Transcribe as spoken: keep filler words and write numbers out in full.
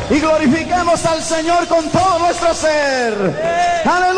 y glorifiquemos al Señor con todo nuestro ser. Aleluya.